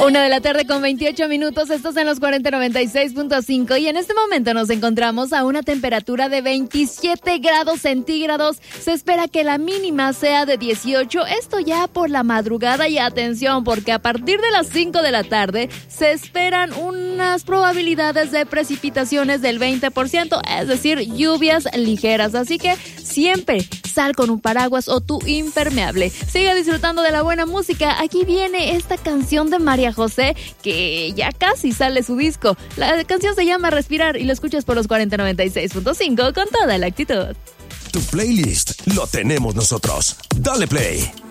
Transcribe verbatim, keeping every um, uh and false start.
Una de la tarde con veintiocho minutos, estos en los cuarenta noventa y seis punto cinco y en este momento nos encontramos a una temperatura de veintisiete grados centígrados. Se espera que la mínima sea de dieciocho, esto ya por la madrugada y atención porque a partir de las cinco de la tarde se esperan unas probabilidades de precipitaciones del veinte por ciento, es decir, lluvias ligeras, así que siempre sal con un paraguas o tu impermeable. Sigue disfrutando de la buena música, aquí viene esta canción de María José, que ya casi sale su disco. La canción se llama Respirar y lo escuchas por los cuarenta noventa y seis punto cinco con toda la actitud. Tu playlist lo tenemos nosotros. Dale play.